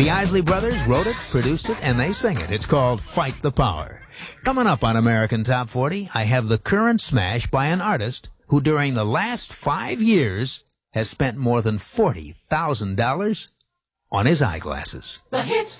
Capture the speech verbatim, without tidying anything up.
The Isley Brothers wrote it, produced it, and they sing it. It's called Fight the Power. Coming up on American Top forty, I have the current smash by an artist who during the last five years has spent more than forty thousand dollars on his eyeglasses. The hits